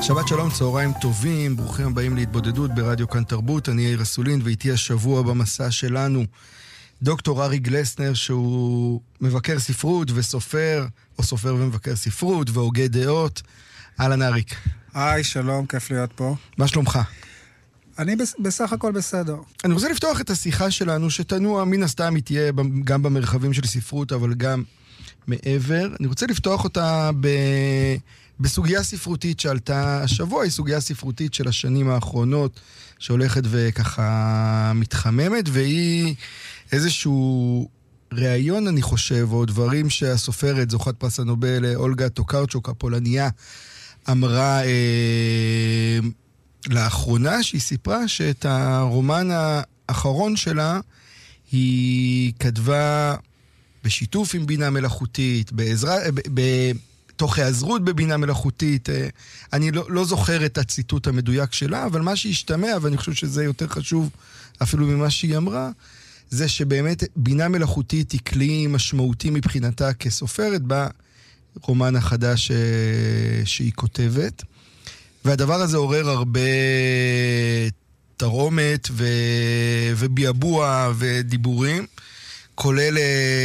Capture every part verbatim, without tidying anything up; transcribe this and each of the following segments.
שבת שלום, צהריים טובים, ברוכים הבאים להתבודדות ברדיו כאן תרבות. אני יאיר אסולין, ואיתי השבוע במסע שלנו דוקטור ארי גלסנר, שהוא מבקר ספרות וסופר, או סופר ומבקר ספרות והוגה דעות. אהלן אריק. היי, שלום, כיף להיות פה. מה שלומך? אני בסך הכל בסדר. אני רוצה לפתוח את השיחה שלנו, שתנוע מן הסתם היא תהיה גם במרחבים של ספרות, אבל גם מעבר. אני רוצה לפתוח אותה ב... בסוגיה ספרותית שעלתה השבוע, היא סוגיה ספרותית של השנים האחרונות, שהולכת וככה מתחממת, והיא איזשהו ראיון, אני חושב, או דברים שהסופרת, זוכת פרס הנובל, אולגה טוקרצ'וק, הפולניה, אמרה אה, לאחרונה, שהיא סיפרה שאת הרומן האחרון שלה, היא כתבה בשיתוף עם בינה מלאכותית, בעזרה... ב, ב, תוך היעזרות בבינה מלאכותית. אני לא, לא זוכר את הציטוט המדויק שלה, אבל מה שהשתמע, ואני חושב שזה יותר חשוב אפילו ממה שהיא אמרה, זה שבאמת בינה מלאכותית היא כלי משמעותי מבחינתה כסופרת ברומן החדש שהיא כותבת. והדבר הזה עורר הרבה תרומת ו... וביאבוע ודיבורים, כולל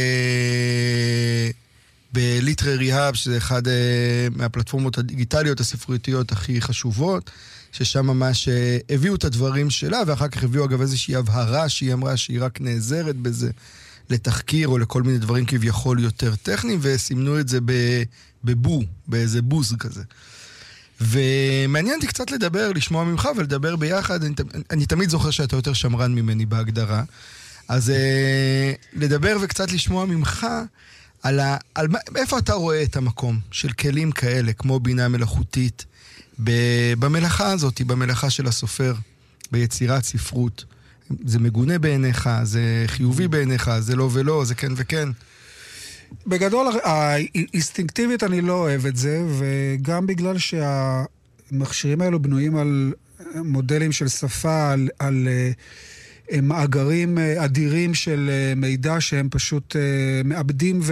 בליטררי האב, שזה אחד uh, מהפלטפורמות הדיגיטליות הספרותיות הכי חשובות, ששם ממש uh, הביאו את הדברים שלה, ואחר כך הביאו אגב איזושהי הבהרה שהיא אמרה שהיא רק נעזרת בזה לתחקיר או לכל מיני דברים כביכול יותר טכניים, וסימנו את זה בבו, באיזה בוז כזה. ומעניין אותי קצת לדבר, לשמוע ממך ולדבר ביחד. אני, אני תמיד זוכר שאתה יותר שמרן ממני בהגדרה, אז uh, לדבר וקצת לשמוע ממך על, ה, על איפה אתה רואה את המקום של כלים כאלה, כמו בינה מלאכותית, במלאכה הזאת, במלאכה של הסופר, ביצירת ספרות. זה מגונה בעיניך, זה חיובי בעיניך, זה לא ולא, זה כן וכן. בגדול, האינסטינקטיבית אני לא אוהב את זה, וגם בגלל שהמכשירים האלו בנויים על מודלים של שפה, על... על מאגרים אדירים של מידע שהם פשוט מאבדים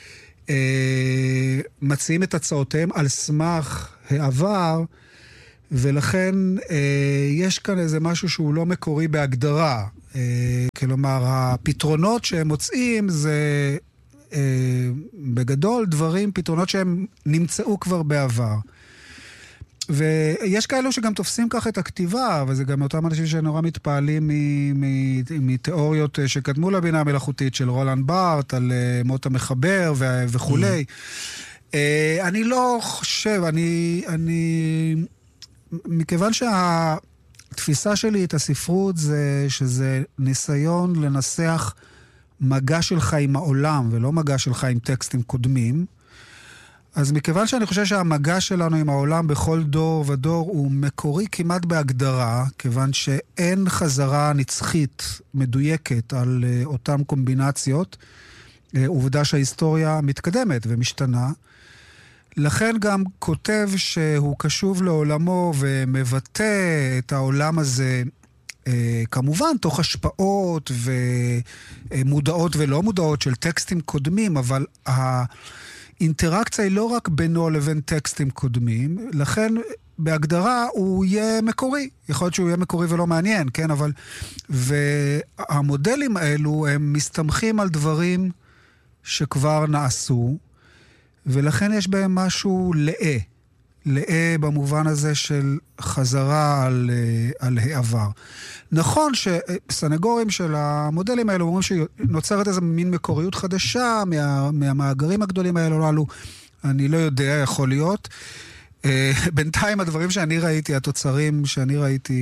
ומציעים את הצעותיהם על סמך העבר, ולכן יש כאן איזה משהו שהוא לא מקורי בהגדרה. כלומר, הפתרונות שהם מוצאים זה בגדול דברים, פתרונות שהם נמצאו כבר בעבר. ויש כאלו שגם תופסים כך את הכתיבה, וזה גם אותם אנשים שנורא מתפעלים מתיאוריות שקדמו לבינה המלאכותית של רולנד בארט, על מות המחבר וכו'. אני לא חושב, אני, אני, מכיוון שהתפיסה שלי את הספרות זה שזה ניסיון לנסח מגע שלך עם העולם, ולא מגע שלך עם טקסטים קודמים, אז מכיוון שאני חושב שהמגע שלנו עם העולם בכל דור ודור הוא מקורי כמעט בהגדרה, כיוון שאין חזרה נצחית מדויקת על uh, אותם קומבינציות, uh, עובדה שההיסטוריה מתקדמת ומשתנה, לכן גם כותב שהוא קשוב לעולמו ומבטא את העולם הזה, uh, כמובן תוך השפעות ומודעות ולא מודעות של טקסטים קודמים, אבל ה... אינטראקציה היא לא רק בינו לבין טקסטים קודמים, לכן בהגדרה הוא יהיה מקורי. יכול להיות שהוא יהיה מקורי ולא מעניין, כן? אבל... והמודלים האלו הם מסתמכים על דברים שכבר נעשו, ולכן יש בהם משהו לאה. לאה במובן הזה של חזרה על, על העבר. נכון שסנגורים של המודלים האלו אומרים שנוצרת איזו מין מקוריות חדשה מה, מהמאגרים הגדולים האלו, אני לא יודע, יכול להיות. בינתיים הדברים שאני ראיתי, התוצרים שאני ראיתי,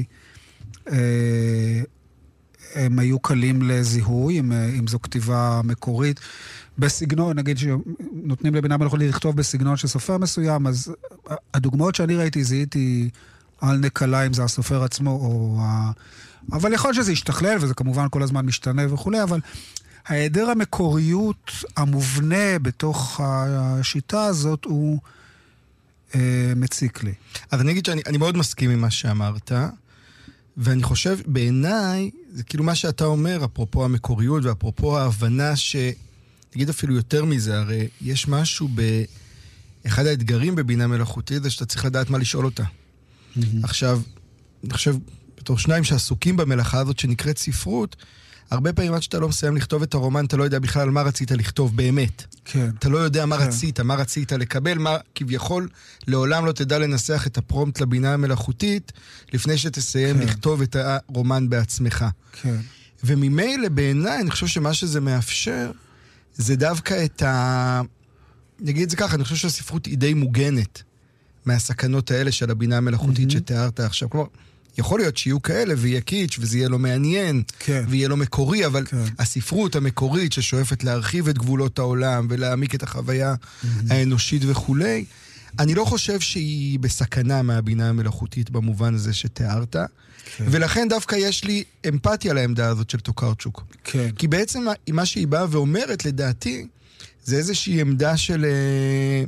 הם היו קלים לזיהוי, אם, אם זו כתיבה מקורית. בסגנון, נגיד שנותנים לבינה מלאכותית לכתוב בסגנון של סופר מסוים, אז הדוגמאות שאני ראיתי זיהיתי על נקלה, אם זה הסופר עצמו, או ה... אבל יכול להיות שזה ישתכלל, וזה כמובן כל הזמן משתנה וכו', אבל ההיעדר המקוריות המובנה בתוך השיטה הזאת הוא אה, מציק לי. אז אני אגיד שאני אני מאוד מסכים עם מה שאמרת, ואני חושב, בעיניי, זה כאילו מה שאתה אומר, אפרופו המקוריות ואפרופו ההבנה ש... נגיד אפילו יותר מזה, הרי יש משהו ב... אחד האתגרים בבינה מלאכותית זה שאתה צריך לדעת מה לשאול אותה. עכשיו, אני חושב, בתור שניים שעסוקים במלאכה הזאת שנקראת ספרות, הרבה פעמים עד שאתה לא מסיים לכתוב את הרומן, אתה לא יודע בכלל מה רצית לכתוב באמת. כן. אתה לא יודע מה כן. רצית, מה רצית לקבל, מה כביכול לעולם לא תדע לנסח את הפרומפט לבינה המלאכותית, לפני שתסיים כן. לכתוב את הרומן בעצמך. כן. וממילא בעיניי, אני חושב שמה שזה מאפשר, זה דווקא את ה... נגיד את זה ככה, אני חושב שהספרות היא די מוגנת מהסכנות האלה של הבינה המלאכותית mm-hmm. שתיארת עכשיו. כלומר, יכול להיות שיהיו כאלה ויהיה קיץ' וזה יהיה לו מעניין, כן. ויהיה לו מקורי, אבל כן. הספרות המקורית ששואפת להרחיב את גבולות העולם ולהעמיק את החוויה mm-hmm. האנושית וכולי, אני לא חושב שהיא בסכנה מהבינה המלאכותית במובן הזה שתיארת, כן. ולכן דווקא יש לי אמפתיה לעמדה הזאת של טוקרצ'וק. כן. כי בעצם מה שהיא באה ואומרת לדעתי, זה איזושהי עמדה של אה,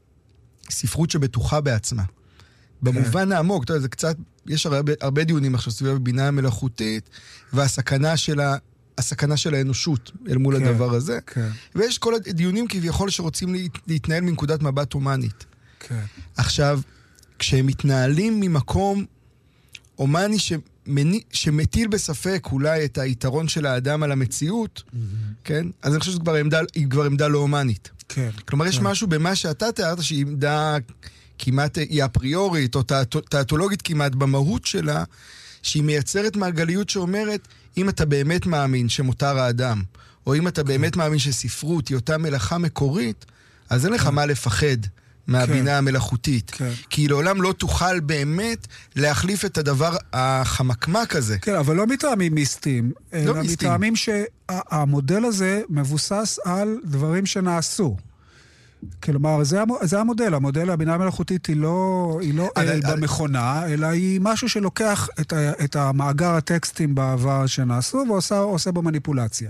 ספרות שבטוחה בעצמה. במובן העמוק, אתה יודע, זה קצת, יש הרבה, הרבה דיונים עכשיו סביב הבינה המלאכותית, והסכנה של, ה, הסכנה של האנושות אל מול כן, הדבר הזה. כן. ויש כל הדיונים כביכול שרוצים להתנהל מנקודת מבט הומנית. כן. עכשיו, כשהם מתנהלים ממקום הומני שמני, שמטיל בספק אולי את היתרון של האדם על המציאות, mm-hmm. כן? אז אני חושב שזו כבר עמדה, היא כבר עמדה לא הומנית. כן. כלומר, כן. יש משהו במה שאתה תיארת שהיא עמדה כמעט היא אפריורית, או תיאטולוגית כמעט במהות שלה, שהיא מייצרת מעגליות שאומרת, אם אתה באמת מאמין שמותר האדם, או אם אתה באמת מאמין שספרות היא אותה מלאכה מקורית, אז אין לך מה לפחד מהבינה המלאכותית. כי לעולם לא תוכל באמת להחליף את הדבר החמקמק הזה. כן, אבל לא מטעמים מיסטיים. לא מיסטיים. מטעמים שהמודל הזה מבוסס על דברים שנעשו. כלומר, זה, זה המודל. המודל, הבינה המלאכותית היא לא, היא לא אל במכונה, אלא היא משהו שלוקח את, ה, את המאגר הטקסטים בעבר שנעשו, ועושה עושה בו מניפולציה.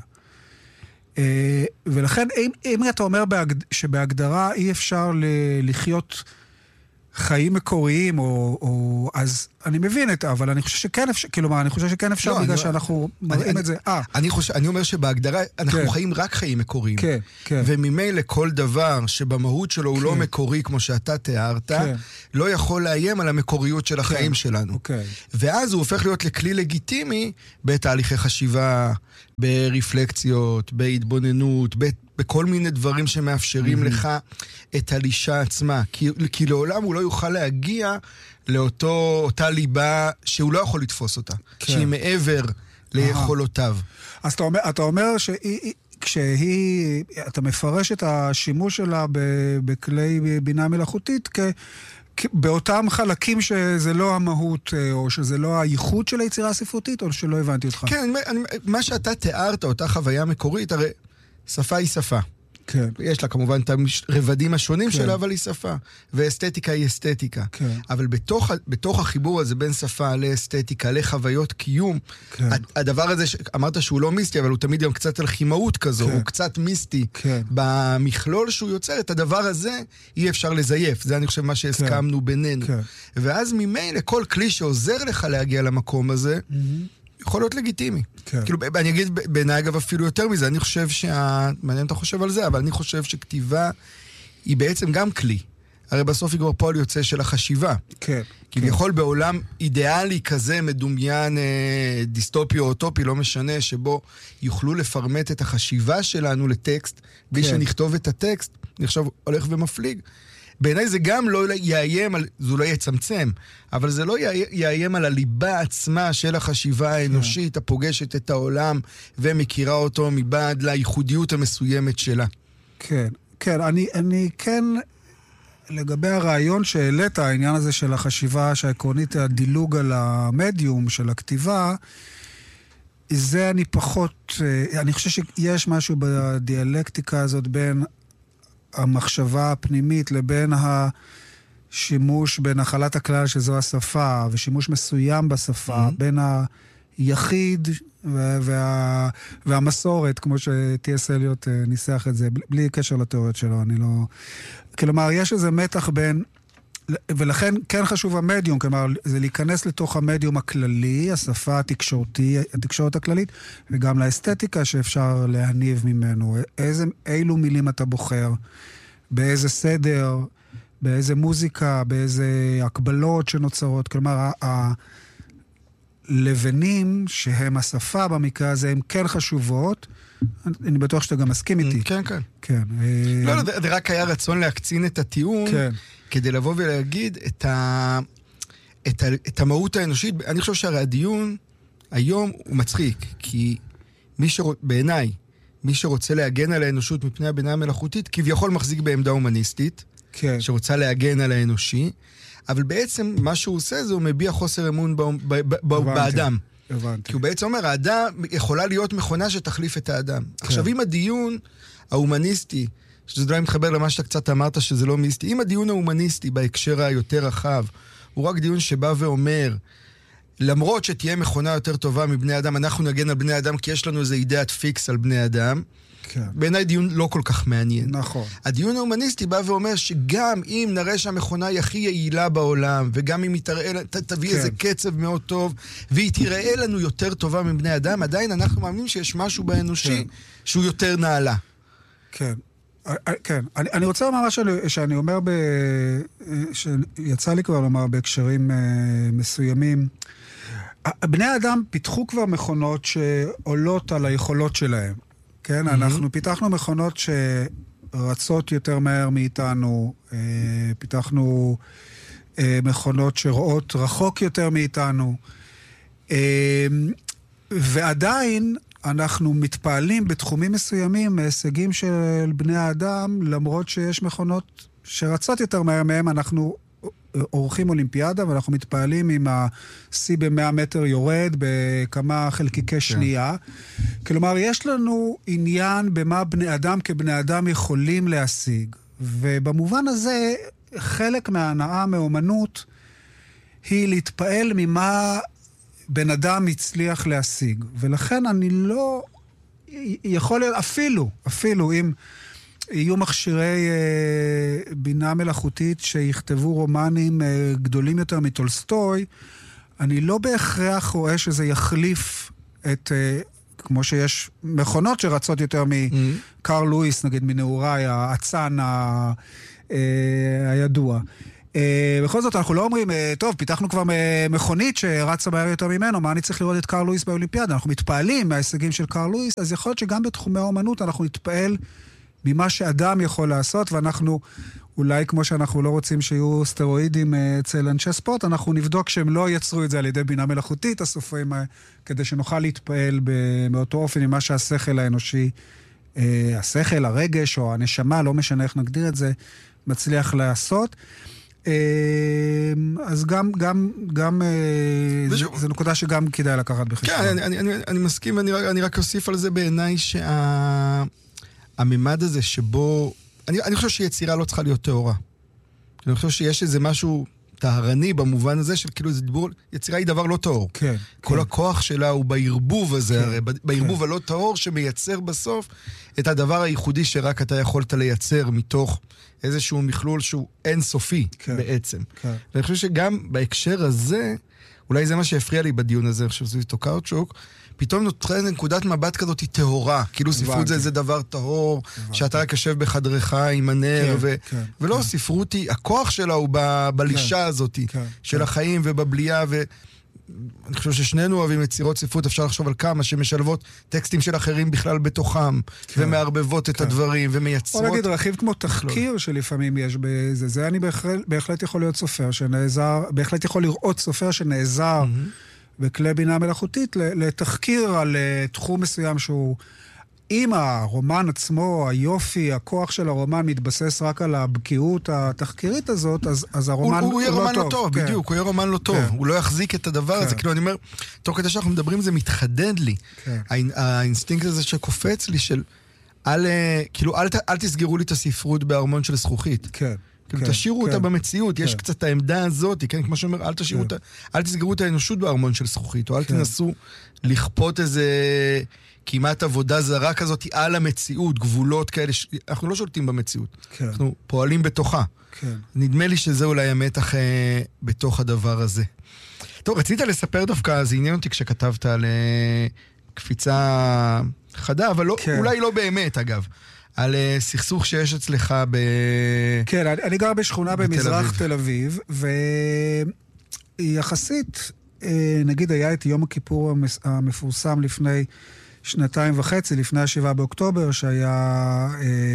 ולכן, אם, אם אתה אומר בהגד, שבהגדרה אי אפשר ל, לחיות חיים מקוריים, או, או, אז אני מבין את זה, אבל אני חושב שכן אפשר, כלומר, אני חושב שכן אפשר, לא, בגלל אני, שאנחנו אני, מראים אני, את זה. אה. אני, חושב, אני אומר שבהגדרה אנחנו כן. חיים רק חיים מקוריים. כן, כן. וממילא כל דבר שבמהות שלו הוא כן. לא מקורי, כמו שאתה תיארת, כן. לא יכול לאיים על המקוריות של החיים כן. שלנו. אוקיי. ואז הוא הופך להיות לכלי לגיטימי בתהליכי חשיבה, ברפלקציות, בהתבוננות, בכל מיני דברים שמאפשרים mm-hmm. לך את הלישה עצמה. כי, כי לעולם הוא לא יוכל להגיע לאותו, אותה ליבה שהוא לא יכול לתפוס אותה, כן. שהיא מעבר ליכולותיו. אז אתה אומר, אתה אומר שהיא, כשהיא, אתה מפרש את השימוש שלה בכלי בינה מלאכותית כ... באותם חלקים שזה לא המהות, או שזה לא הייחוד של היצירה הספרותית, או שלא הבנתי אותך. כן, אני, מה שאתה תיארת, אותה חוויה מקורית, הרי שפה היא שפה. כן. יש לה כמובן את הרבדים השונים כן. שלה, אבל היא שפה. ואסתטיקה היא אסתטיקה. כן. אבל בתוך, בתוך החיבור הזה בין שפה לאסתטיקה, לחוויות קיום, כן. הדבר הזה, אמרת שהוא לא מיסטי, אבל הוא תמיד גם קצת על חימאות כזו, כן. הוא קצת מיסטי. כן. במכלול שהוא יוצר, את הדבר הזה אי אפשר לזייף. זה אני חושב מה שהסכמנו כן. בינינו. כן. ואז ממילא כל כלי שעוזר לך להגיע למקום הזה, mm-hmm. יכול להיות לגיטימי. כן. כאילו, אני אגיד בעיניי אגב אפילו יותר מזה, אני חושב שה... מעניין אתה חושב על זה, אבל אני חושב שכתיבה היא בעצם גם כלי. הרי בסוף היא כבר פועל יוצא של החשיבה. כן. כי כן. יכול בעולם אידיאלי כזה, מדומיין, אה, דיסטופי או אוטופי, לא משנה, שבו יוכלו לפרמט את החשיבה שלנו לטקסט, בלי כן. שנכתוב את הטקסט, אני עכשיו הולך ומפליג. בעיניי זה גם לא יאיים, על, זה לא יצמצם, אבל זה לא יאיים על הליבה עצמה של החשיבה האנושית, כן. הפוגשת את העולם ומכירה אותו מבעד לייחודיות המסוימת שלה. כן, כן, אני, אני כן, לגבי הרעיון שהעלית, העניין הזה של החשיבה שהעקרונית, הדילוג על המדיום של הכתיבה, זה אני פחות, אני חושב שיש משהו בדיאלקטיקה הזאת בין המחשבה הפנימית לבין השימוש בנחלת הכלל שזו השפה, ושימוש מסוים בשפה, mm-hmm. בין היחיד וה, והמסורת, כמו ש-טי אס אליוט ניסח את זה, בלי קשר לתיאוריות שלו, אני לא... כלומר, יש איזה מתח בין... ולכן כן חשוב המדיום, כלומר, זה להיכנס לתוך המדיום הכללי, השפה התקשורתי, התקשורת הכללית, וגם לאסתטיקה שאפשר להניב ממנו. איזה, אילו מילים אתה בוחר, באיזה סדר, באיזה מוזיקה, באיזה הקבלות שנוצרות. כלומר, הלבנים שהם השפה במקרה הזה, הן כן חשובות. אני בטוח שאתה גם מסכים איתי. כן, כן. כן. לא, לא, זה רק היה רצון להקצין את הטיעון, כן. כדי לבוא ולהגיד את ה... את, ה, את המהות האנושית. אני חושב שהרי הדיון היום הוא מצחיק, כי מי שרוצ... בעיניי, מי שרוצה להגן על האנושות מפני הבינה המלאכותית, כביכול מחזיק בעמדה הומניסטית, כן. שרוצה להגן על האנושי, אבל בעצם מה שהוא עושה זה הוא מביע חוסר אמון ב... ב... ב... ב... באדם. הבנתי. כי הוא בעצם אומר, האדם יכולה להיות מכונה שתחליף את האדם. כן. עכשיו, אם הדיון ההומניסטי, שזה לא מתחבר למה שאתה קצת אמרת שזה לא מיסטי, אם הדיון ההומניסטי בהקשר היותר רחב, הוא רק דיון שבא ואומר, למרות שתהיה מכונה יותר טובה מבני אדם, אנחנו נגן על בני אדם, כי יש לנו איזו אידאת פיקס על בני אדם. כן. בעיניי דיון לא כל כך מעניין. נכון. הדיון ההומניסטי בא ואומר שגם אם נראה שהמכונה היא הכי יעילה בעולם, וגם אם היא תראה, ת, תביא כן. איזה קצב מאוד טוב, והיא תראה לנו יותר טובה מבני אדם, עדיין אנחנו מאמינים שיש משהו באנושי כן. שהוא יותר נעלה. כן. כן, אני, אני רוצה לומר משהו שאני אומר, ב, שיצא לי כבר לומר בהקשרים מסוימים, בני האדם פיתחו כבר מכונות שעולות על היכולות שלהם, כן? Mm-hmm. אנחנו פיתחנו מכונות שרצות יותר מהר מאיתנו, פיתחנו מכונות שרואות רחוק יותר מאיתנו, ועדיין אנחנו מתפעלים בתחומים מסוימים מהישגים של בני האדם, למרות שיש מכונות שרצות יותר מהר מהם, אנחנו עורכים אולימפיאדה, ואנחנו מתפעלים עם ה-C ב-מאה מטר יורד בכמה חלקיקי שנייה. כלומר, יש לנו עניין במה בני אדם כבני אדם יכולים להשיג. ובמובן הזה, חלק מההנאה מאומנות היא להתפעל ממה בן אדם הצליח להשיג. ולכן אני לא יכול להיות, אפילו, אפילו אם יהיו מכשירי אה, בינה מלאכותית שיכתבו רומנים אה, גדולים יותר מטולסטוי, אני לא בהכרח רואה שזה יחליף את, אה, כמו שיש מכונות שרצות יותר מקרל לואיס, נגיד מנעוריי, העצן ה, אה, הידוע. Uh, בכל זאת, אנחנו לא אומרים, uh, טוב, פיתחנו כבר מכונית שרצה מהר יותר ממנו, מה אני צריך לראות את קרל לואיס באולימפיאדה? אנחנו מתפעלים מההישגים של קרל לואיס, אז יכול להיות שגם בתחומי האומנות אנחנו נתפעל ממה שאדם יכול לעשות, ואנחנו, אולי כמו שאנחנו לא רוצים שיהיו סטרואידים uh, אצל אנשי ספורט, אנחנו נבדוק שהם לא יצרו את זה על ידי בינה מלאכותית, הסופרים, uh, כדי שנוכל להתפעל מאותו אופן עם מה שהשכל האנושי, uh, השכל, הרגש או הנשמה, לא משנה איך נגדיר את זה, מצליח לעשות. אז גם, גם, גם, זו נקודה שגם כדאי לקחת בחשבון. כן, אני, אני, אני מסכים, אני, אני רק אוסיף על זה בעיניי שהממד הזה שבו, אני, אני חושב שיצירה לא צריכה להיות תאורה. אני חושב שיש איזה משהו טהרני במובן הזה של כאילו זה דיבור, יצירה היא דבר לא טהור. כן. כל כן. הכוח שלה הוא בערבוב הזה, כן, הרי, בערבוב כן. הלא טהור שמייצר בסוף את הדבר הייחודי שרק אתה יכולת לייצר מתוך איזשהו מכלול שהוא אינסופי כן. בעצם. כן. ואני חושב שגם בהקשר הזה, אולי זה מה שהפריע לי בדיון הזה, אני חושב שזה איתו קאוצ'וק, פתאום נותרה נקודת מבט כזאת היא טהורה, כאילו ספרות זה איזה דבר טהור, שאתה רק יושב בחדרך עם הנר, ולא, ספרות היא, הכוח שלה הוא בלישה הזאת, של החיים ובבלייה, ואני חושב ששנינו אוהבים יצירות ספרות, אפשר לחשוב על כמה שמשלבות טקסטים של אחרים בכלל בתוכם, ומערבבות את הדברים, ומייצרות. או נגיד רכיב כמו תחקיר שלפעמים יש בזה, זה אני בהחלט יכול להיות סופר שנעזר, בהחלט יכול לראות סופר שנעזר, בכלי בינה מלאכותית, לתחקיר על תחום מסוים שהוא, אם הרומן עצמו, היופי, הכוח של הרומן מתבסס רק על הבקיאות התחקירית הזאת, אז, אז הרומן הוא, הוא יהיה לא רומן טוב. לא טוב, כן. בדיוק, הוא יהיה רומן לא טוב. כן. הוא לא יחזיק את הדבר כן. הזה. כאילו, אני אומר, תוך כדי שאנחנו מדברים, זה מתחדד לי. כן. האינסטינקט הזה שקופץ לי של, אל, כאילו, אל, אל תסגרו לי את הספרות בארמון של זכוכית. כן. כאילו, כן, תשאירו כן, אותה במציאות, כן. יש קצת העמדה הזאת, כן, כמו שאומר, אל תשאירו כן. אותה, אל תסגרו את האנושות בארמון של זכוכית, או אל כן. תנסו לכפות איזה כמעט עבודה זרה כזאת על המציאות, גבולות כאלה, ש... אנחנו לא שולטים במציאות, כן. אנחנו פועלים בתוכה. כן. נדמה לי שזה אולי המתח אה, בתוך הדבר הזה. טוב, רצית לספר דווקא, זה עניין אותי כשכתבת על אה, קפיצה חדה, אבל לא, כן. אולי לא באמת, אגב. על סכסוך שיש אצלך ב... כן, אני, אני גר בשכונה במזרח תל אביב, ויחסית, נגיד היה את יום הכיפור המפורסם לפני שנתיים וחצי, לפני השבעה באוקטובר, שהיה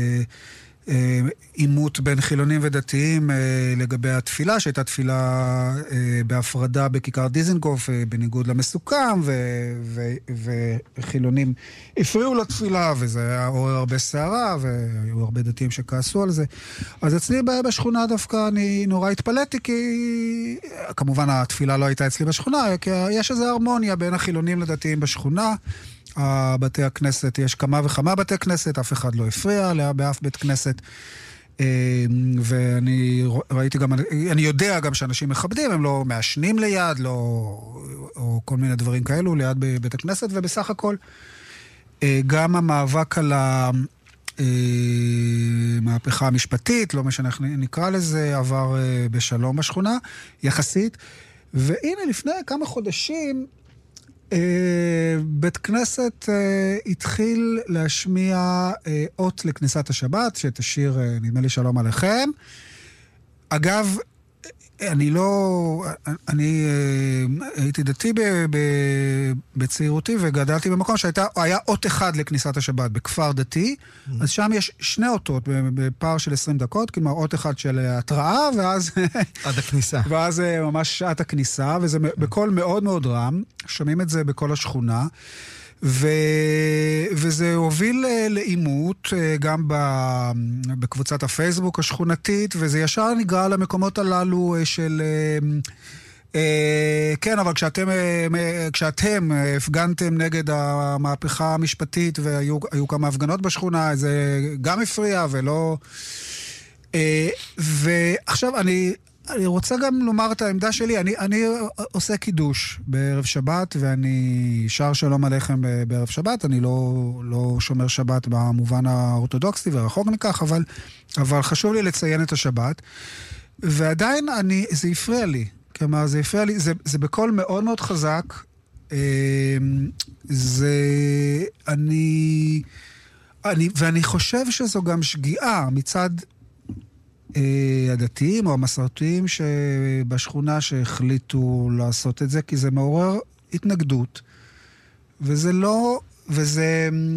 עימות בין חילונים ודתיים לגבי התפילה, שהייתה תפילה בהפרדה בכיכר דיזנגוף, בניגוד למסוכם, וחילונים הפריעו לתפילה, וזה היה עורר הרבה שערה, והיו הרבה דתיים שכעסו על זה. אז אצלי בשכונה דווקא אני נורא התפלאתי, כי כמובן התפילה לא הייתה אצלי בשכונה, כי יש איזו הרמוניה בין החילונים לדתיים בשכונה, בתי הכנסת, יש כמה וכמה בתי כנסת, אף אחד לא הפריע עליה באף בית כנסת, ואני ראיתי גם, אני יודע גם שאנשים מכבדים, הם לא מעשנים ליד, לא, או כל מיני דברים כאלו ליד בבית הכנסת, ובסך הכל גם המאבק על המהפכה המשפטית, לא משנה איך נקרא לזה, עבר בשלום בשכונה, יחסית, והנה לפני כמה חודשים, Uh, בית כנסת uh, התחיל להשמיע uh, אות לכניסת השבת, שתשיר, uh, נדמה לי שלום עליכם. אגב, אני לא, אני uh, הייתי דתי ב, ב, בצעירותי וגדלתי במקום שהייתה, היה אות אחד לכניסת השבת בכפר דתי, mm-hmm. אז שם יש שני אותות בפער של עשרים דקות, כלומר אות אחד של התראה, ואז... עד הכניסה. ואז uh, ממש שעת הכניסה, וזה mm-hmm. בקול מאוד מאוד רם, שומעים את זה בכל השכונה, ו... וזה הוביל לעימות גם ב... בקבוצת הפייסבוק השכונתית, וזה ישר נגרע למקומות הללו של... כן, אבל כשאתם, כשאתם הפגנתם נגד המהפכה המשפטית, והיו היו כמה הפגנות בשכונה, זה גם הפריע ולא... ועכשיו אני... אני רוצה גם לומר את העמדה שלי, אני, אני עושה קידוש בערב שבת, ואני שר שלום עליכם בערב שבת, אני לא, לא שומר שבת במובן האורתודוקסי ורחוק מכך, אבל, אבל חשוב לי לציין את השבת, ועדיין אני, זה הפריע לי, כלומר זה הפריע לי, זה, זה בקול מאוד מאוד חזק, זה, אני, אני, ואני חושב שזו גם שגיאה מצד, הדתיים או המסורתיים שבשכונה שהחליטו לעשות את זה, כי זה מעורר התנגדות, וזה לא, וזה